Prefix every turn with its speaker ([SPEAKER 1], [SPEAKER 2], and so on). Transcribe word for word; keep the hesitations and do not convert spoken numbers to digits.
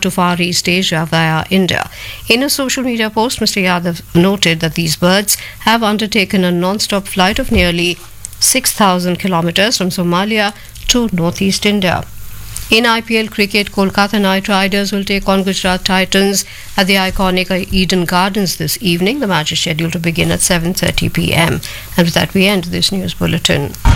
[SPEAKER 1] to Far East Asia via India. In a social media post, Mister Yadav noted that these birds have undertaken a non-stop flight of nearly six thousand kilometers from Somalia to northeast India. In I P L cricket, Kolkata Knight Riders will take on Gujarat Titans at the iconic Eden Gardens this evening. The match is scheduled to begin at seven thirty p m. And with that, we end this news bulletin.